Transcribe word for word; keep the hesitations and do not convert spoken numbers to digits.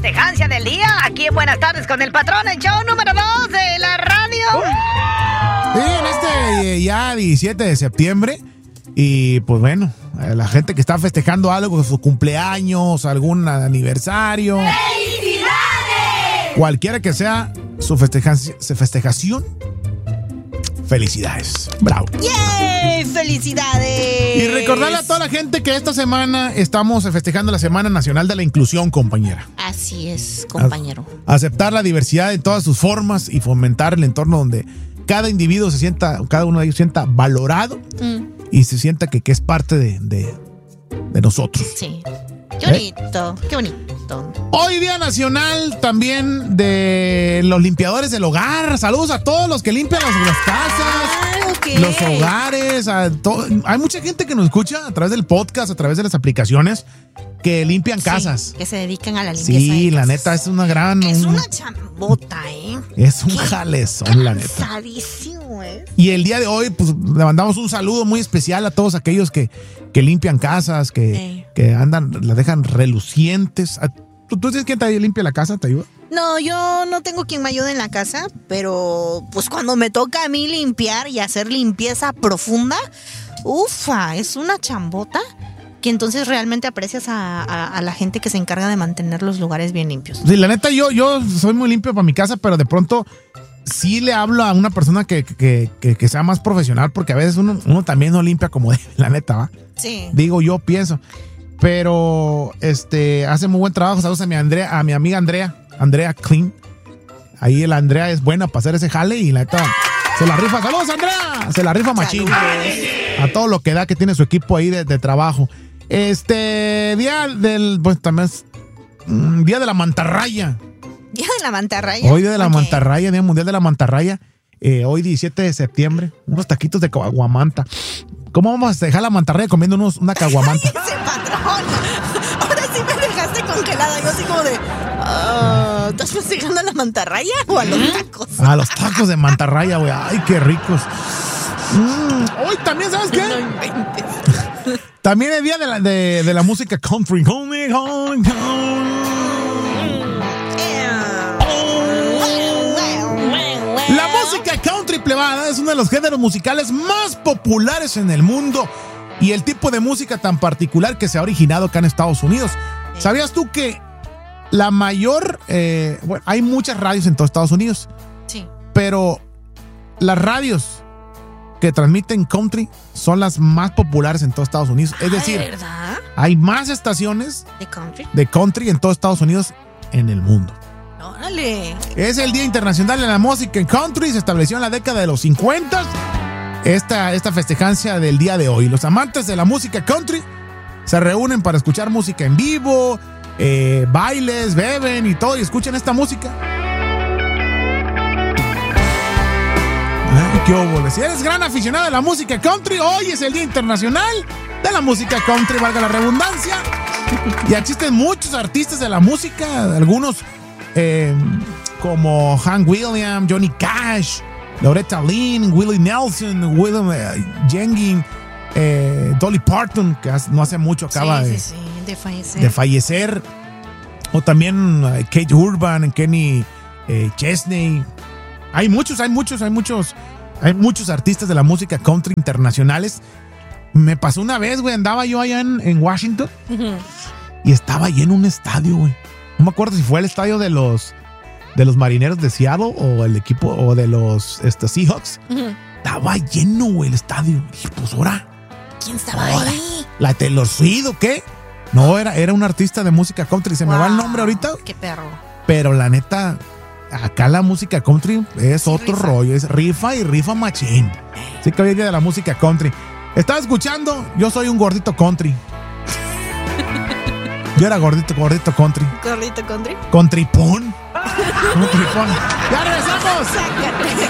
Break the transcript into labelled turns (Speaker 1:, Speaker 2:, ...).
Speaker 1: festejancia del día. Aquí en Buenas Tardes con el Patrón, el show número dos de la radio.
Speaker 2: Sí, en este eh, ya diecisiete de septiembre. Y pues bueno, eh, la gente que está festejando algo, su cumpleaños, algún aniversario.
Speaker 3: ¡Felicidades!
Speaker 2: Cualquiera que sea su festeja- festejación. Felicidades. Bravo.
Speaker 1: ¡Yay! ¡Felicidades!
Speaker 2: Y recordarle a toda la gente que esta semana estamos festejando la Semana Nacional de la Inclusión, compañera.
Speaker 1: Así es, compañero.
Speaker 2: A- aceptar la diversidad en todas sus formas y fomentar el entorno donde cada individuo se sienta, cada uno de ellos se sienta valorado
Speaker 1: Mm,
Speaker 2: y se sienta que, que es parte de, de, de nosotros.
Speaker 1: sí. Qué bonito, qué bonito.
Speaker 2: Hoy Día Nacional también de los limpiadores del hogar. Saludos a todos los que limpian las, las casas,
Speaker 1: Ah, ok.
Speaker 2: los hogares. A to- Hay mucha gente que nos escucha a través del podcast, a través de las aplicaciones, que limpian
Speaker 1: Sí,
Speaker 2: casas.
Speaker 1: que se dedican a la limpieza.
Speaker 2: Sí,
Speaker 1: de
Speaker 2: la
Speaker 1: casas.
Speaker 2: neta es una gran...
Speaker 1: Es
Speaker 2: un-
Speaker 1: una chambota, ¿eh?
Speaker 2: es un
Speaker 1: Qué
Speaker 2: jalezón, la neta.
Speaker 1: Cansadísimo, ¿eh?
Speaker 2: Y el día de hoy, pues, le mandamos un saludo muy especial a todos aquellos que, que limpian casas, que,
Speaker 1: Ey.
Speaker 2: que andan, las dejan relucientes. A- ¿Tú, ¿Tú tienes quien te limpia la casa? ¿Te ayuda?
Speaker 1: No, yo no tengo quien me ayude en la casa, pero pues cuando me toca a mí limpiar y hacer limpieza profunda, ufa, es una chambota que entonces realmente aprecias a, a- a la gente que se encarga de mantener los lugares bien limpios.
Speaker 2: Sí, la neta, yo, yo soy muy limpio para mi casa, pero de pronto sí le hablo a una persona que, que, que, que sea más profesional, porque a veces uno, uno también no limpia como debe, la neta, ¿va?
Speaker 1: Sí.
Speaker 2: Digo, yo pienso. Pero este hace muy buen trabajo. Saludos a mi Andrea, a mi amiga Andrea, Andrea Clean. Ahí la Andrea es buena para hacer ese jale y la neta se la rifa. ¡Saludos, Andrea! Se la rifa machín. A todo lo que da que tiene su equipo ahí de, de trabajo. Este día del, pues también es mm, día de la mantarraya.
Speaker 1: Día de la mantarraya.
Speaker 2: Hoy día de la
Speaker 1: Ok.
Speaker 2: mantarraya, día mundial de la mantarraya. Eh, hoy diecisiete de septiembre, unos taquitos de caguamanta. ¿Cómo vamos a dejar la mantarraya comiendo unos, una caguamanta?
Speaker 1: Ese patrón. Ahora sí me dejaste congelada. Yo así como de. ah, ¿Estás festejando a la mantarraya o a los tacos?
Speaker 2: A los tacos de mantarraya, güey. Ay, qué ricos. Mm, hoy también, ¿sabes qué?
Speaker 1: No inventes.
Speaker 2: También es día de la, de, de la música country. Country, country, country. La música country plebada es uno de los géneros musicales más populares en el mundo y el tipo de música tan particular que se ha originado acá en Estados Unidos. ¿Sabías tú que la mayor... eh, bueno, hay muchas radios en todo Estados Unidos,
Speaker 1: Sí.
Speaker 2: pero las radios que transmiten country son las más populares en todo Estados Unidos? Es decir,
Speaker 1: ¿Verdad?
Speaker 2: hay más estaciones
Speaker 1: ¿De country?
Speaker 2: de country en todo Estados Unidos en el mundo.
Speaker 1: Órale.
Speaker 2: Es el Día Internacional de la Música en Country. Se estableció en la década de los cincuenta. Esta, esta festejancia del día de hoy. Los amantes de la música country se reúnen para escuchar música en vivo, eh, bailes, beben y todo, y escuchan esta música. Ay, qué óvole. Si eres gran aficionado de la música country, hoy es el Día Internacional de la Música Country, valga la redundancia. Y existen muchos artistas de la música, algunos eh, como Hank Williams, Johnny Cash, Loretta Lynn, Willie Nelson, William eh, Jenkins, eh, Dolly Parton, que hace- no hace mucho acaba
Speaker 1: sí,
Speaker 2: de,
Speaker 1: sí, sí, de fallecer.
Speaker 2: de fallecer. O también eh, Kate Urban, Kenny eh, Chesney. Hay muchos, hay muchos, hay muchos, hay muchos artistas de la música country internacionales. Me pasó una vez, güey, andaba yo allá en, en Washington
Speaker 1: Ujú.
Speaker 2: y estaba lleno un estadio, güey. No me acuerdo si fue el estadio de los de los Marineros de Seattle o el equipo o de los este, Seahawks.
Speaker 1: Ujú.
Speaker 2: Estaba lleno, güey, el estadio. Dije, pues ahora,
Speaker 1: ¿Quién estaba
Speaker 2: ahora,
Speaker 1: ahí?
Speaker 2: la Taylor Swift, ¿o qué? No, era, era un artista de música country. Se me va el
Speaker 1: Wow,
Speaker 2: nombre ahorita,
Speaker 1: Qué perro.
Speaker 2: pero la neta, acá la música country es
Speaker 1: Sí,
Speaker 2: otro
Speaker 1: rifa.
Speaker 2: rollo. Es rifa y rifa machín. Sí que hoy es día de la música country. Estaba escuchando, yo soy un gordito country. Yo era gordito, gordito country.
Speaker 1: Corrito country.
Speaker 2: Con tripón. Con tripón. ¡Ya regresamos!
Speaker 1: Sácate.